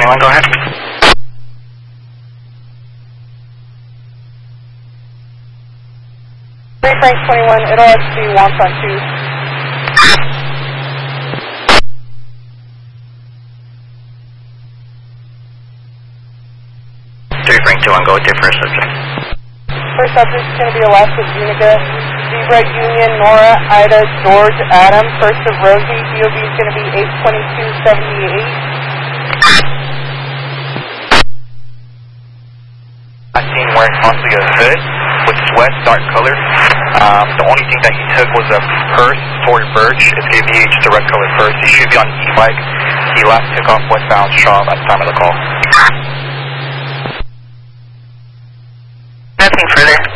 21, go ahead. Frank 21, it'll be Wonton 2. Frank 21, go with your first subject. First subject is going to be Alaska Unica, Zebra Union, Nora, Ida, George, Adam, first of Rosie, DOB is going to be 82278. I seen wearing possibly a hood with sweat, dark color. The only thing that he took was a purse, Tory Burch. It's going to be just a red colored purse. He should be on e-bike. He last took off westbound Shaw at the time of the call. Nothing further.